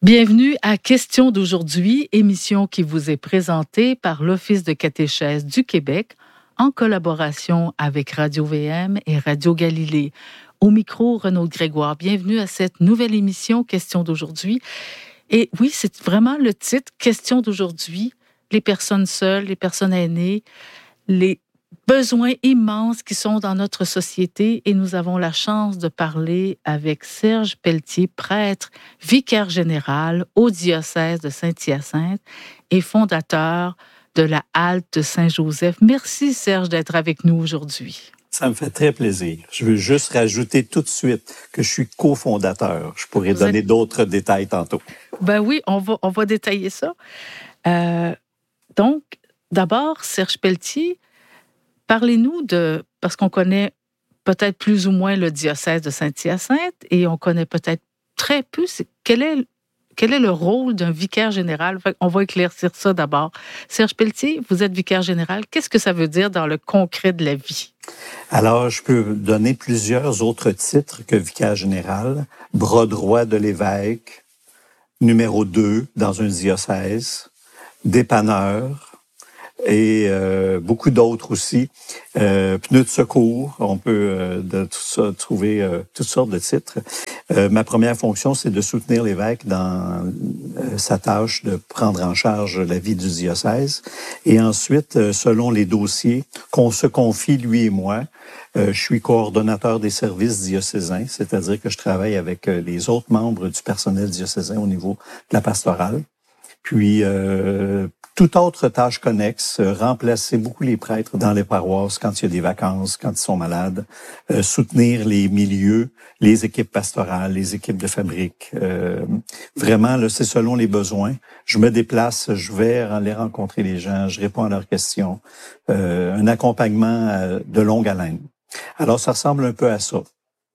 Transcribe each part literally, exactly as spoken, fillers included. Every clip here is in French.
Bienvenue à Question d'aujourd'hui, émission qui vous est présentée par l'Office de catéchèse du Québec en collaboration avec Radio-V M et Radio Galilée. Au micro, Renaud Grégoire. Bienvenue à cette nouvelle émission Question d'aujourd'hui. Et oui, c'est vraiment le titre Question d'aujourd'hui. Les personnes seules, les personnes aînées, les besoins immenses qui sont dans notre société, et nous avons la chance de parler avec Serge Pelletier, prêtre, vicaire général au diocèse de Saint-Hyacinthe et fondateur de la halte de Saint-Joseph. Merci Serge d'être avec nous aujourd'hui. Ça me fait très plaisir. Je veux juste rajouter tout de suite que je suis cofondateur. Je pourrais Vous donner êtes... d'autres détails tantôt. Ben oui, on va, on va détailler ça. Euh, donc, d'abord, Serge Pelletier, parlez-nous de, parce qu'on connaît peut-être plus ou moins le diocèse de Saint-Hyacinthe et on connaît peut-être très peu, quel est, quel est le rôle d'un vicaire général? On va éclaircir ça d'abord. Serge Pelletier, vous êtes vicaire général. Qu'est-ce que ça veut dire dans le concret de la vie? Alors, je peux donner plusieurs autres titres que vicaire général. Bras droit de l'évêque, numéro deux dans un diocèse, dépanneur, et euh, beaucoup d'autres aussi. Euh, pneus de secours, on peut euh, de tout ça trouver euh, toutes sortes de titres. Euh, ma première fonction, c'est de soutenir l'évêque dans euh, sa tâche de prendre en charge la vie du diocèse. Et ensuite, euh, selon les dossiers qu'on se confie, lui et moi, euh, je suis coordonnateur des services diocésains, c'est-à-dire que je travaille avec euh, les autres membres du personnel diocésain au niveau de la pastorale. Puis, euh, toute autre tâche connexe, euh, remplacer beaucoup les prêtres dans les paroisses quand il y a des vacances, quand ils sont malades, euh, soutenir les milieux, les équipes pastorales, les équipes de fabrique. Euh, vraiment, là, c'est selon les besoins. Je me déplace, je vais aller rencontrer les gens, je réponds à leurs questions. Euh, un accompagnement euh, de longue haleine. Alors, ça ressemble un peu à ça.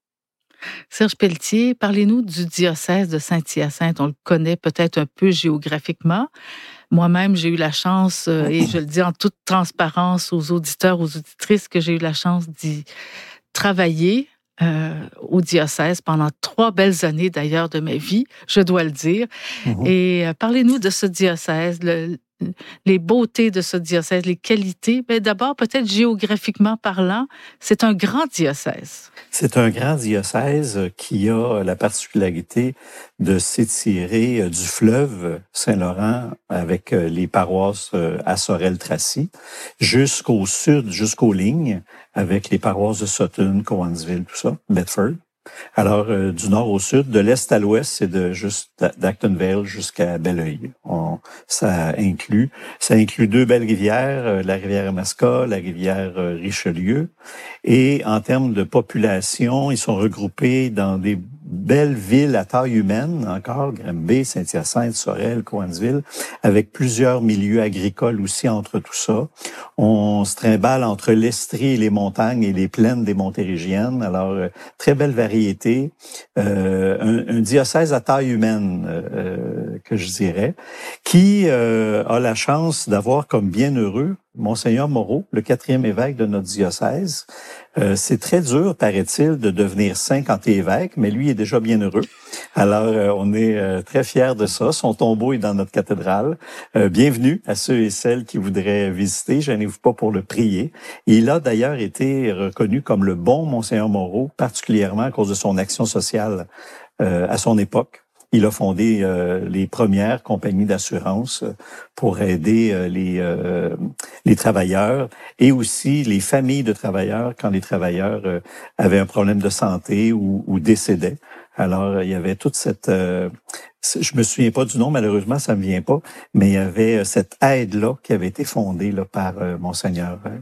Serge Pelletier, parlez-nous du diocèse de Saint-Hyacinthe. On le connaît peut-être un peu géographiquement. Moi-même, j'ai eu la chance, euh, et je le dis en toute transparence aux auditeurs, aux auditrices, que j'ai eu la chance d'y travailler euh, au diocèse pendant trois belles années d'ailleurs de ma vie, je dois le dire. Mm-hmm. Et euh, parlez-nous de ce diocèse, le, les beautés de ce diocèse, les qualités. Mais d'abord, peut-être géographiquement parlant, c'est un grand diocèse. C'est un grand diocèse qui a la particularité de s'étirer du fleuve Saint-Laurent avec les paroisses à Sorel-Tracy jusqu'au sud, jusqu'aux lignes, avec les paroisses de Sutton, Cowansville, tout ça, Bedford. Alors, euh, du nord au sud, de l'est à l'ouest, c'est de juste d'Actonville jusqu'à Belleuil. On, ça inclut, ça inclut deux belles rivières, euh, la rivière Amaska, la rivière euh, Richelieu. Et en termes de population, ils sont regroupés dans des belles villes à taille humaine, encore, Granby, Saint-Hyacinthe, Sorel, Cowansville, avec plusieurs milieux agricoles aussi entre tout ça. On se trimballe entre l'Estrie et les montagnes et les plaines des Montérégiennes. Alors, euh, très belle variété. Euh, un, un diocèse à taille humaine, euh, que je dirais, qui euh, a la chance d'avoir comme bienheureux Monseigneur Moreau, le quatrième évêque de notre diocèse. Euh, c'est très dur, paraît-il, de devenir saint quand t'es évêque, mais lui est déjà bien heureux. Alors, euh, on est euh, très fiers de ça. Son tombeau est dans notre cathédrale. Euh, bienvenue à ceux et celles qui voudraient visiter. Gênez-vous pas pour le prier. Et il a d'ailleurs été reconnu comme le bon Monseigneur Moreau, particulièrement à cause de son action sociale euh, à son époque. Il a fondé euh, les premières compagnies d'assurance pour aider euh, les euh, les travailleurs et aussi les familles de travailleurs quand les travailleurs euh, avaient un problème de santé ou, ou décédaient. Alors, il y avait toute cette... Euh, je me souviens pas du nom, malheureusement, ça me vient pas, mais il y avait cette aide-là qui avait été fondée là, par euh, Monseigneur euh,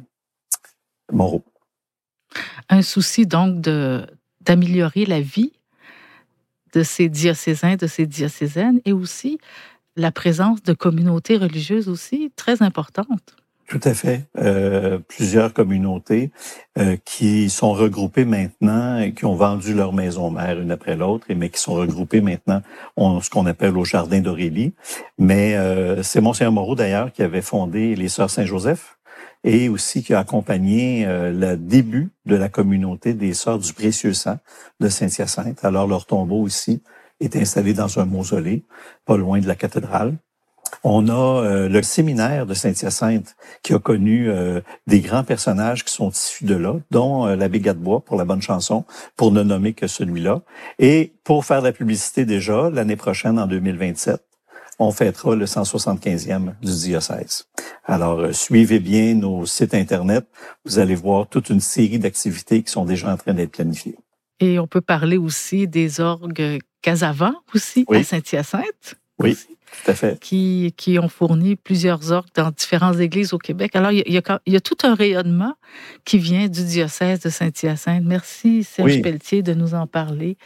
Moreau. Un souci, donc, de d'améliorer la vie de ces diocésains, de ces diocésaines, et aussi la présence de communautés religieuses aussi très importantes. Tout à fait. Euh, plusieurs communautés euh, qui sont regroupées maintenant et qui ont vendu leur maison mère une après l'autre, mais qui sont regroupées maintenant, on, ce qu'on appelle au Jardin d'Aurélie. Mais euh, c'est Monseigneur Moreau d'ailleurs qui avait fondé les Sœurs Saint-Joseph et aussi qui a accompagné euh, le début de la communauté des Sœurs du Précieux Sang de Saint-Hyacinthe. Alors leur tombeau ici est installé dans un mausolée, pas loin de la cathédrale. On a euh, le séminaire de Saint-Hyacinthe qui a connu euh, des grands personnages qui sont issus de là, dont euh, l'abbé Gadebois pour la bonne chanson, pour ne nommer que celui-là. Et pour faire de la publicité déjà, l'année prochaine, en deux mille vingt-sept, on fêtera le cent soixante-quinzième du diocèse. Alors, euh, suivez bien nos sites Internet. Vous allez voir toute une série d'activités qui sont déjà en train d'être planifiées. Et on peut parler aussi des orgues Casavant aussi, oui. à Saint-Hyacinthe. Oui, aussi, tout à fait. Qui, qui ont fourni plusieurs orgues dans différentes églises au Québec. Alors, il y a, il y a tout un rayonnement qui vient du diocèse de Saint-Hyacinthe. Merci, Serge oui. Pelletier, de nous en parler.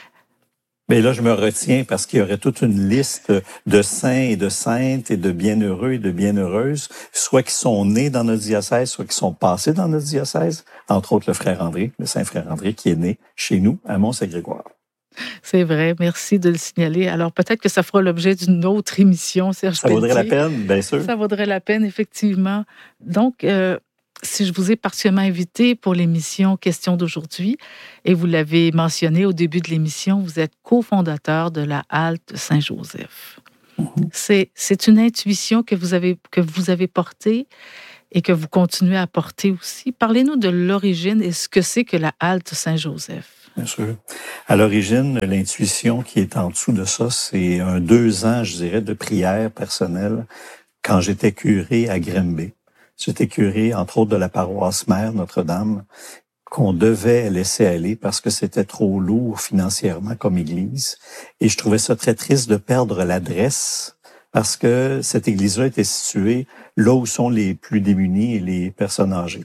Mais là, je me retiens parce qu'il y aurait toute une liste de saints et de saintes et de bienheureux et de bienheureuses, soit qui sont nés dans notre diocèse, soit qui sont passés dans notre diocèse, entre autres le frère André, le saint frère André, qui est né chez nous, à Mont-Saint-Grégoire. C'est vrai, merci de le signaler. Alors, peut-être que ça fera l'objet d'une autre émission, Serge Ça Pelletier. Vaudrait la peine, bien sûr. Ça vaudrait la peine, effectivement. Donc, euh, si je vous ai partiellement invité pour l'émission Question d'aujourd'hui, et vous l'avez mentionné au début de l'émission, vous êtes cofondateur de la Halte Saint-Joseph. Mm-hmm. C'est, c'est une intuition que vous avez, que vous avez portée et que vous continuez à porter aussi. Parlez-nous de l'origine et ce que c'est que la Halte Saint-Joseph. Bien sûr. À l'origine, l'intuition qui est en dessous de ça, c'est un deux ans, je dirais, de prière personnelle quand j'étais curé à Grimby. J'étais curé, entre autres, de la paroisse mère Notre-Dame, qu'on devait laisser aller parce que c'était trop lourd financièrement comme église. Et je trouvais ça très triste de perdre l'adresse parce que cette église-là était située là où sont les plus démunis et les personnes âgées.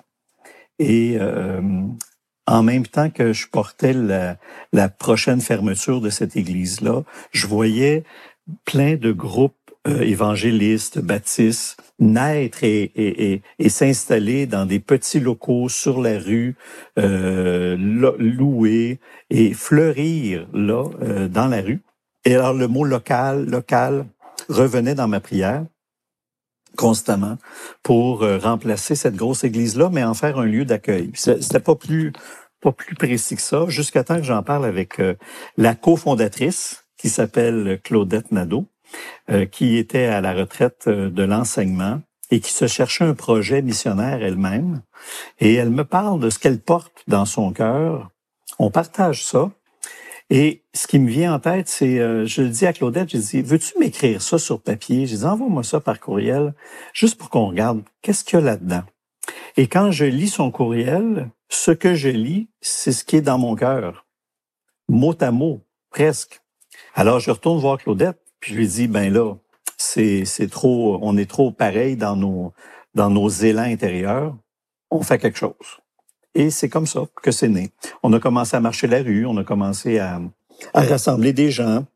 Et euh, en même temps que je portais la, la prochaine fermeture de cette église-là, je voyais plein de groupes euh, évangélistes, baptistes, naître et, et, et, et s'installer dans des petits locaux sur la rue, euh, louer et fleurir là, euh, dans la rue. Et alors le mot local, local revenait dans ma prière constamment pour euh, remplacer cette grosse église-là, mais en faire un lieu d'accueil. C'était pas plus pas plus précis que ça, jusqu'à temps que j'en parle avec euh, la cofondatrice, qui s'appelle Claudette Nadeau, euh, qui était à la retraite euh, de l'enseignement et qui se cherchait un projet missionnaire elle-même. Et elle me parle de ce qu'elle porte dans son cœur. On partage ça. Et ce qui me vient en tête, c'est, euh, je le dis à Claudette, je dis, veux-tu m'écrire ça sur papier? Je dis, envoie-moi ça par courriel, juste pour qu'on regarde qu'est-ce qu'il y a là-dedans. Et quand je lis son courriel, ce que je lis, c'est ce qui est dans mon cœur. Mot à mot, presque. Alors, je retourne voir Claudette, puis je lui dis, ben là, c'est, c'est trop, on est trop pareil dans nos, dans nos élans intérieurs. On fait quelque chose. Et c'est comme ça que c'est né. On a commencé à marcher la rue, on a commencé à, à rassembler des gens,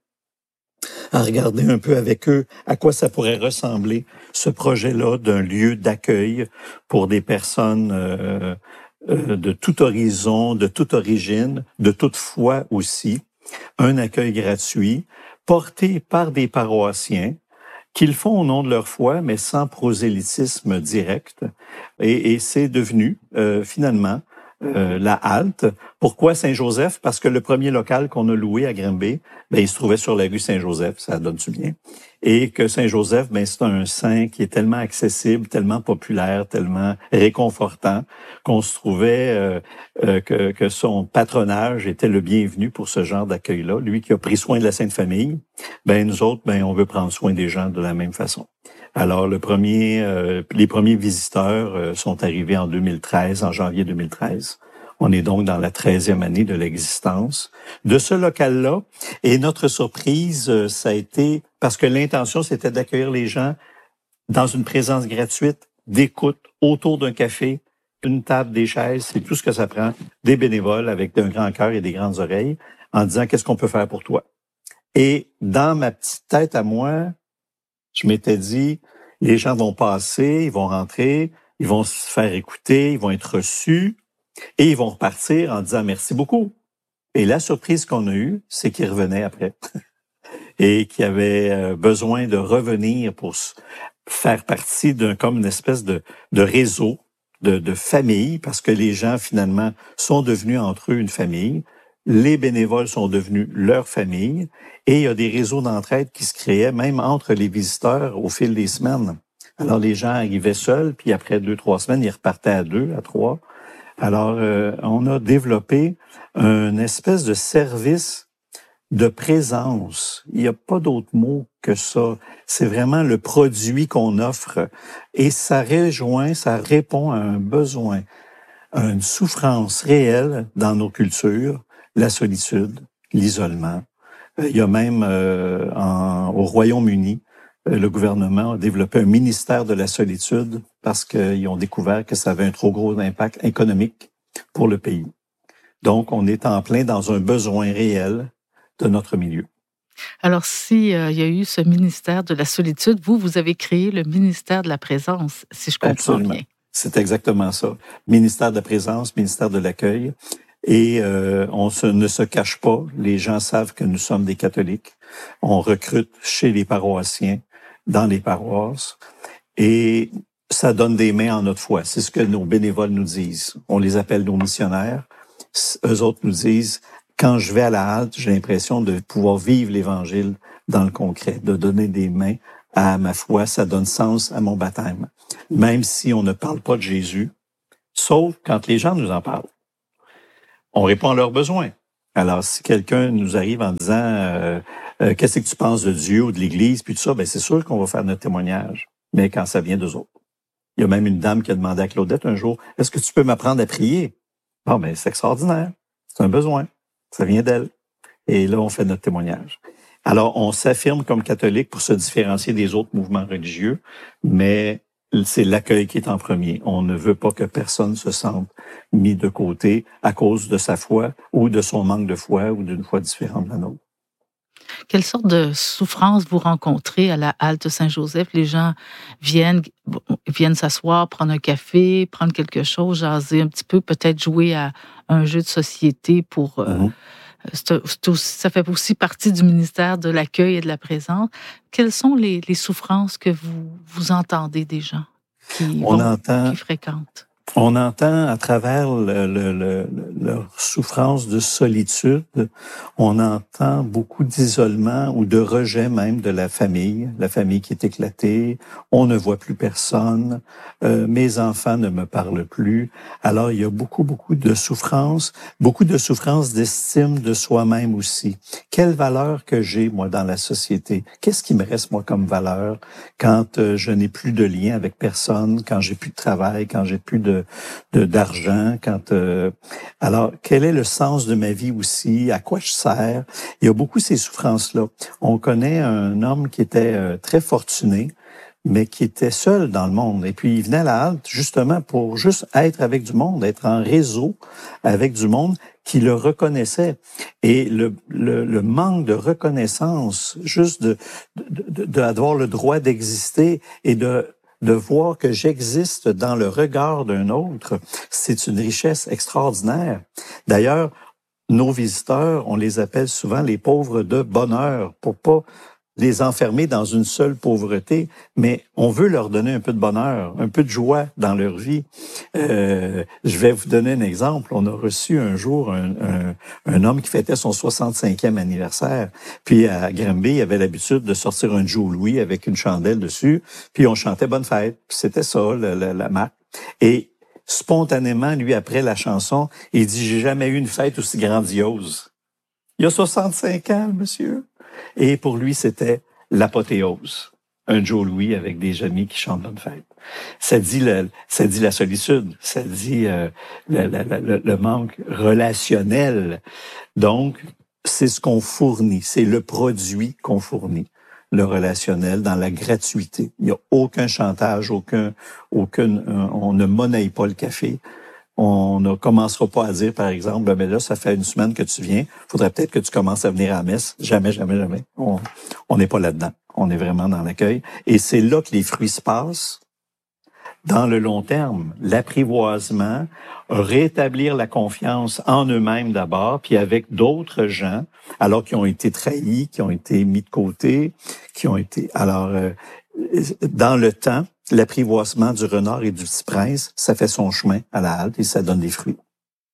à regarder un peu avec eux à quoi ça pourrait ressembler, ce projet-là d'un lieu d'accueil pour des personnes euh, euh, de tout horizon, de toute origine, de toute foi aussi. Un accueil gratuit, porté par des paroissiens, qui le font au nom de leur foi, mais sans prosélytisme direct. Et, et c'est devenu, euh, finalement, Euh, la halte. Pourquoi Saint-Joseph? Parce que le premier local qu'on a loué à Grimby, ben, il se trouvait sur la rue Saint-Joseph, ça donne-tu bien? Et que Saint-Joseph, ben, c'est un saint qui est tellement accessible, tellement populaire, tellement réconfortant, qu'on se trouvait euh, euh, que, que son patronage était le bienvenu pour ce genre d'accueil-là. Lui qui a pris soin de la Sainte Famille, ben, nous autres, ben, on veut prendre soin des gens de la même façon. Alors, le premier, euh, les premiers visiteurs euh, sont arrivés en deux mille treize, en janvier deux mille treize. On est donc dans la treizième année de l'existence de ce local-là. Et notre surprise, euh, ça a été, parce que l'intention, c'était d'accueillir les gens dans une présence gratuite, d'écoute, autour d'un café, une table, des chaises, c'est tout ce que ça prend, des bénévoles avec un grand cœur et des grandes oreilles, en disant qu'est-ce qu'on peut faire pour toi. Et dans ma petite tête à moi, je m'étais dit, les gens vont passer, ils vont rentrer, ils vont se faire écouter, ils vont être reçus et ils vont repartir en disant merci beaucoup. Et la surprise qu'on a eue, c'est qu'ils revenaient après et qu'ils avaient besoin de revenir pour faire partie d'un comme une espèce de, de réseau, de, de famille, parce que les gens finalement sont devenus entre eux une famille. Les bénévoles sont devenus leur famille et il y a des réseaux d'entraide qui se créaient même entre les visiteurs au fil des semaines. Alors, les gens arrivaient seuls, puis après deux, trois semaines, ils repartaient à deux, à trois. Alors, euh, on a développé une espèce de service de présence. Il n'y a pas d'autre mot que ça. C'est vraiment le produit qu'on offre et ça rejoint, ça répond à un besoin, à une souffrance réelle dans nos cultures, la solitude, l'isolement. Il y a même euh, en, au Royaume-Uni, le gouvernement a développé un ministère de la solitude parce qu'ils ont découvert que ça avait un trop gros impact économique pour le pays. Donc, on est en plein dans un besoin réel de notre milieu. Alors, si euh, il y a eu ce ministère de la solitude, vous, vous avez créé le ministère de la présence, si je comprends Absolument. bien. C'est exactement ça. Ministère de la présence, ministère de l'accueil. Et euh, on se, ne se cache pas. Les gens savent que nous sommes des catholiques. On recrute chez les paroissiens, dans les paroisses. Et ça donne des mains en notre foi. C'est ce que nos bénévoles nous disent. On les appelle nos missionnaires. Eux autres nous disent, quand je vais à la halte, j'ai l'impression de pouvoir vivre l'Évangile dans le concret, de donner des mains à ma foi. Ça donne sens à mon baptême. Même si on ne parle pas de Jésus, sauf quand les gens nous en parlent. On répond à leurs besoins. Alors, si quelqu'un nous arrive en disant euh, euh, « Qu'est-ce que tu penses de Dieu ou de l'Église? » puis tout ça, ben c'est sûr qu'on va faire notre témoignage. Mais quand ça vient d'eux autres. Il y a même une dame qui a demandé à Claudette un jour « Est-ce que tu peux m'apprendre à prier? » Bon, ben c'est extraordinaire. C'est un besoin. Ça vient d'elle. Et là, on fait notre témoignage. Alors, on s'affirme comme catholique pour se différencier des autres mouvements religieux, mais c'est l'accueil qui est en premier. On ne veut pas que personne se sente mis de côté à cause de sa foi ou de son manque de foi ou d'une foi différente de la nôtre. Quelle sorte de souffrance vous rencontrez à la halte Saint-Joseph? Les gens viennent, viennent s'asseoir, prendre un café, prendre quelque chose, jaser un petit peu, peut-être jouer à un jeu de société pour... Mm-hmm. C'est, c'est aussi, ça fait aussi partie du ministère de l'accueil et de la présence. Quelles sont les, les souffrances que vous, vous entendez des gens qui, on vont, entend, qui fréquentent? On entend à travers le, le, le, leur souffrance de solitude, on entend beaucoup d'isolement ou de rejet même de la famille, la famille qui est éclatée, on ne voit plus personne, euh, mes enfants ne me parlent plus. Alors, il y a beaucoup, beaucoup de souffrance, beaucoup de souffrance d'estime de soi-même aussi. Quelle valeur que j'ai, moi, dans la société? Qu'est-ce qui me reste, moi, comme valeur quand euh, je n'ai plus de lien avec personne, quand j'ai plus de travail, quand j'ai plus de De, d'argent, quand euh, alors quel est le sens de ma vie aussi, à quoi je sers? Il y a beaucoup ces souffrances-là. On connaît un homme qui était euh, très fortuné, mais qui était seul dans le monde. Et puis il venait à la halte justement pour juste être avec du monde, être en réseau avec du monde qui le reconnaissait. Et le, le, le manque de reconnaissance, juste de, de, de, d'avoir le droit d'exister et de de voir que j'existe dans le regard d'un autre, c'est une richesse extraordinaire. D'ailleurs, nos visiteurs, on les appelle souvent les pauvres de bonheur, pour pas les enfermer dans une seule pauvreté, mais on veut leur donner un peu de bonheur, un peu de joie dans leur vie. Euh, je vais vous donner un exemple. On a reçu un jour un, un, un homme qui fêtait son soixante-cinquième anniversaire. Puis à Granby, il avait l'habitude de sortir un Joe Louis avec une chandelle dessus, puis on chantait Bonne fête. Puis c'était ça, la, la, la marque. Et spontanément, lui, après la chanson, il dit « J'ai jamais eu une fête aussi grandiose. » Il a soixante-cinq ans, monsieur. Et pour lui, c'était l'apothéose. Un Joe Louis avec des amis qui chantent Bonne fête. Ça dit, le, ça dit la solitude, ça dit euh, le, le, le manque relationnel. Donc, c'est ce qu'on fournit, c'est le produit qu'on fournit, le relationnel dans la gratuité. Il n'y a aucun chantage, aucun, aucun, euh, on ne monnaie pas le café. On ne commencera pas à dire, par exemple, ben, ben là, ça fait une semaine que tu viens, faudrait peut-être que tu commences à venir à la messe. Jamais, jamais, jamais. On on n'est pas là-dedans. On est vraiment dans l'accueil. Et c'est là que les fruits se passent. Dans le long terme, l'apprivoisement, rétablir la confiance en eux-mêmes d'abord, puis avec d'autres gens, alors qui ont été trahis, qui ont été mis de côté, qui ont été... Alors, euh, dans le temps, l'apprivoisement du renard et du petit prince, ça fait son chemin à la halte et ça donne des fruits.